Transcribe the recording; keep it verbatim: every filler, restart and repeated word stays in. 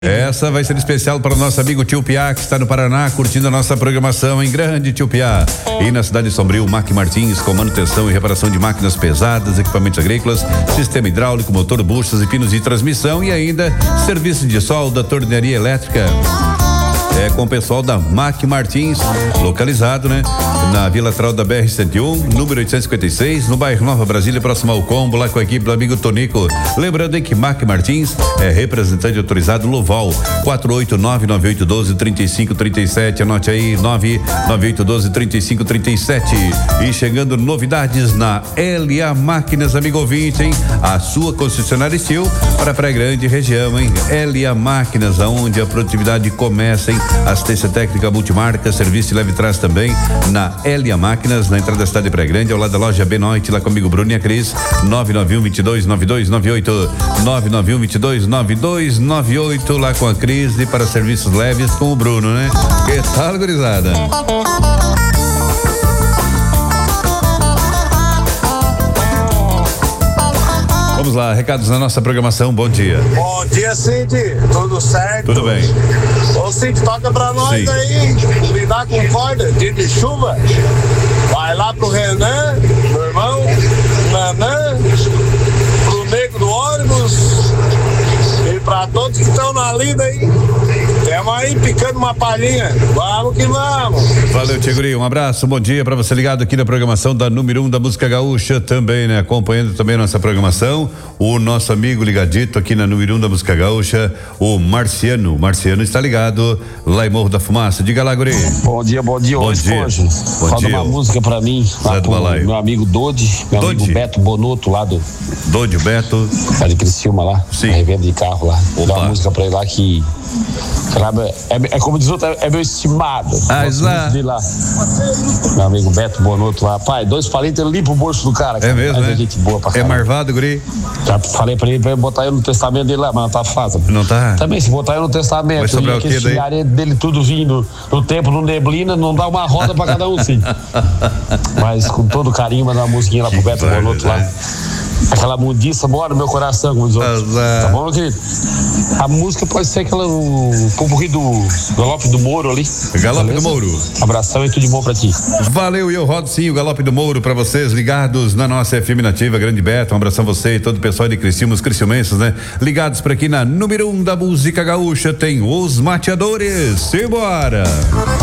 Essa vai ser especial para o nosso amigo Tio Piá, que está no Paraná, curtindo a nossa programação em grande, Tio Piá. E na cidade de Sombrio, Mac Martins, com manutenção e reparação de máquinas pesadas, equipamentos agrícolas, sistema hidráulico, motor, buchas e pinos de transmissão e ainda serviço de solda, tornearia elétrica. É com o pessoal da Mac Martins, localizado, né? Na Vila Lateral da B R cento e um, número oitocentos e cinquenta e seis, no bairro Nova Brasília, próximo ao Combo, lá com a equipe do amigo Tonico. Lembrando aí que Mac Martins é representante autorizado Loval, quatro oito nove, nove oito um dois, três cinco três sete, anote aí, nove nove oito um dois, três cinco três sete. E chegando novidades na L A Máquinas, amigo ouvinte, hein? A sua concessionária Estil para Praia Grande região, hein? L A Máquinas, aonde a produtividade começa, hein? Assistência técnica multimarca, serviço leve trás também na L A Máquinas, na entrada da cidade de Praia Grande, ao lado da loja B Noite, lá comigo Bruno e a Cris. nove nove um, dois dois, nove dois nove oito, nove nove um, dois dois, nove dois nove oito, lá com a Cris, e para serviços leves com o Bruno, né? Que tal, gurizada? Vamos lá, recados na nossa programação, bom dia. Bom dia, Cid, tudo certo? Tudo bem. Ô Cid, toca pra nós. Sim. Aí, lidar com corda, dia de chuva. Vai lá pro Renan, meu irmão, Nanã, pro nego do ônibus e pra todos que estão na lida aí. Temos aí picando uma palhinha. Vamos que vamos. Valeu, Tiguri. Um abraço, bom dia pra você ligado aqui na programação da número um da música gaúcha também, né? Acompanhando também a nossa programação, o nosso amigo ligadito aqui na número um da música gaúcha, o Marciano. Marciano está ligado lá em Morro da Fumaça. Diga lá, guri. Bom dia, bom dia. Bom hoje, dia. Hoje. Bom Roda dia. uma música pra mim, lá pro meu amigo Dodi, meu Dodi. amigo Beto Bonotto, lá do... Dodi, Beto. Lá de Criciúma, lá. Sim. Na revenda de carro lá. Opa. Dá uma música pra ele lá que... É, é, é como diz outro, é meu estimado. Ah, lá. lá. Meu amigo Beto Bonotto lá. Pai, dois palitos, ele limpa o bolso do cara. cara. É mesmo, né? É gente boa pra É caramba. marvado, guri? Já falei pra ele, pra ele botar eu no testamento dele lá, mas não tá fácil. Não tá? Também, se botar eu no testamento, vai sobrar o quê daí? Aquele dele tudo vindo no tempo, no neblina, não dá uma roda pra cada um, sim. Mas com todo carinho, mandar uma musiquinha lá pro Beto Bonotto lá. Aquela mundiça mora no meu coração, como diz outros. Tá bom, meu querido? A música pode ser aquela, o popurrí do Galope do Mouro ali. Galope beleza? do Mouro. Abração e tudo de bom pra ti. Valeu, e eu rodo sim o Galope do Mouro pra vocês ligados na nossa F M Nativa, Grande Beto. Um abração a você e todo o pessoal de Criciúma, os criciumenses, né? Ligados por aqui na número um da música gaúcha, tem os Mateadores. Simbora!